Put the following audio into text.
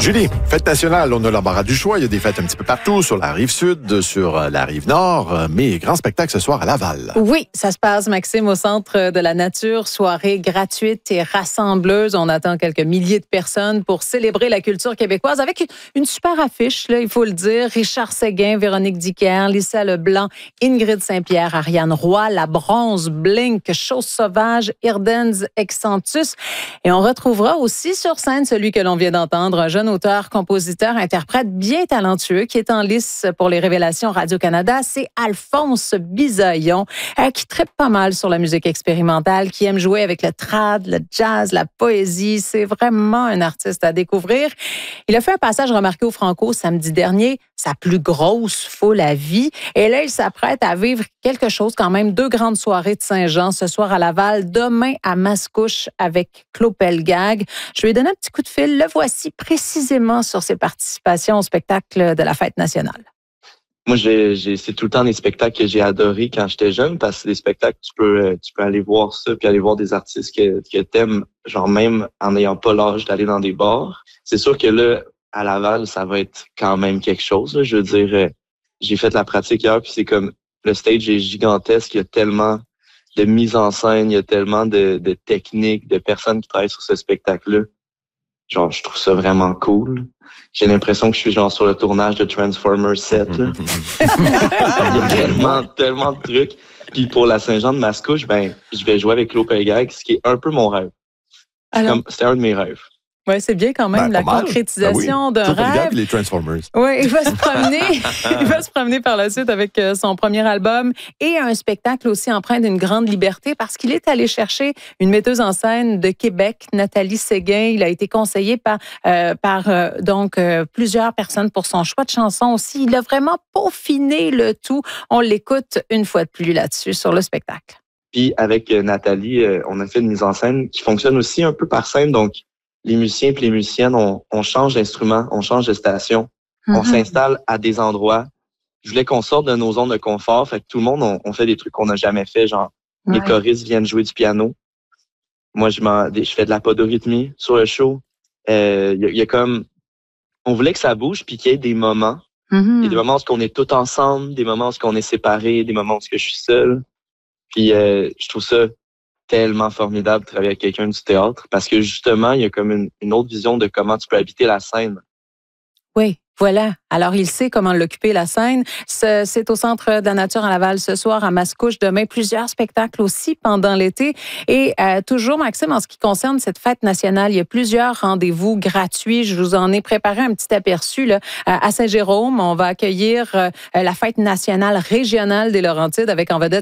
Julie, fête nationale, on a l'embarras du choix. Il y a des fêtes un petit peu partout, sur la rive sud, sur la rive nord, mais grand spectacle ce soir à Laval. Oui, ça se passe, Maxime, au Centre de la Nature. Soirée gratuite et rassembleuse. On attend quelques milliers de personnes pour célébrer la culture québécoise avec une super affiche, là, il faut le dire. Richard Séguin, Véronique Dicker, Lisa Leblanc, Ingrid Saint-Pierre, Ariane Roy, La Bronze, Blink, Chose Sauvage, Irdens Excentus. Et on retrouvera aussi sur scène celui que l'on vient d'entendre, un jeune auteur, compositeur, interprète bien talentueux qui est en lice pour les révélations Radio-Canada. C'est Alphonse Bisaillon, qui trippe pas mal sur la musique expérimentale, qui aime jouer avec le trad, le jazz, la poésie. C'est vraiment un artiste à découvrir. Il a fait un passage remarqué au Franco samedi dernier, sa plus grosse foule à vie. Et là, il s'apprête à vivre quelque chose quand même. 2 grandes soirées de Saint-Jean, ce soir à Laval, demain à Mascouche avec Claude Pelgag. Je lui ai donné un petit coup de fil. Le voici précisément sur ses participations au spectacle de la Fête nationale. Moi, c'est tout le temps des spectacles que j'ai adorés quand j'étais jeune, parce que c'est des spectacles tu peux aller voir ça, puis aller voir des artistes que t'aimes, genre même en n'ayant pas l'âge d'aller dans des bars. C'est sûr que là, à Laval, ça va être quand même quelque chose, là. Je veux dire, j'ai fait la pratique hier, puis c'est comme, le stage est gigantesque, il y a tellement de mise en scène, il y a tellement de techniques, de personnes qui travaillent sur ce spectacle-là. Genre, je trouve ça vraiment cool. J'ai l'impression que je suis genre sur le tournage de Transformers 7. Là. Il y a tellement de trucs. Puis pour la Saint-Jean de Mascouche, je vais jouer avec Claude Pelgag, ce qui est un peu mon rêve. C'est un de mes rêves. Oui, c'est bien quand même la concrétisation d'un rêve. Les Transformers. Oui, il va se promener par la suite avec son premier album et un spectacle aussi empreint d'une grande liberté parce qu'il est allé chercher une metteuse en scène de Québec, Nathalie Séguin. Il a été conseillé par plusieurs personnes pour son choix de chansons aussi. Il a vraiment peaufiné le tout. On l'écoute une fois de plus là-dessus sur le spectacle. Puis avec Nathalie, on a fait une mise en scène qui fonctionne aussi un peu par scène, donc les musiciens et les musiciennes, on change d'instrument, on change de station, on s'installe à des endroits. Je voulais qu'on sorte de nos zones de confort, fait que tout le monde, on fait des trucs qu'on n'a jamais fait, genre les choristes viennent jouer du piano. Moi, je fais de la podorythmie sur le show. Il y a comme, on voulait que ça bouge puis qu'il y ait des moments. Il y a des moments où on est tous ensemble, des moments où on est séparés, des moments où je suis seul. Puis je trouve ça tellement formidable de travailler avec quelqu'un du théâtre parce que justement, il y a comme une autre vision de comment tu peux habiter la scène. Oui, voilà. Alors, il sait comment l'occuper, la scène. C'est au Centre de la Nature à Laval ce soir, à Mascouche. Demain, plusieurs spectacles aussi pendant l'été. Et toujours, Maxime, en ce qui concerne cette fête nationale, il y a plusieurs rendez-vous gratuits. Je vous en ai préparé un petit aperçu là. À Saint-Jérôme, on va accueillir la fête nationale régionale des Laurentides avec en vedette